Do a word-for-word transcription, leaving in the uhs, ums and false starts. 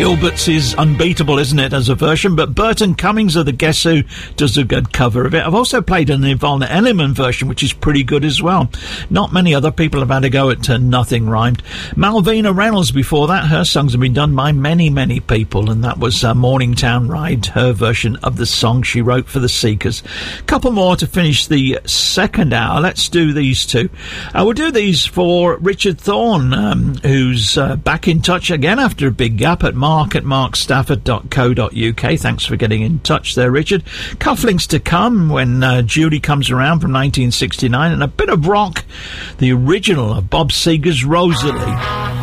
Gilbert's is unbeatable, isn't it, as a version? But Burton Cummings of the Guess Who does a good cover of it. I've also played an Yvonne Elliman version, which is pretty good as well. Not many other people have had a go at uh, Nothing Rhymed. Malvina Reynolds before that, her songs have been done by many, many people, and that was uh, Morningtown Ride, her version of the song she wrote for the Seekers. Couple more to finish the second hour. Let's do these two. Uh, we'll do these for Richard Thorne, um, who's uh, back in touch again after a big gap at mark at mark stafford dot co dot uk. Thanks for getting in touch there, Richard. Cufflinks to come when uh, Judy comes around from nineteen sixty-nine, and a bit of rock, the original of Bob Seger's Rosalie.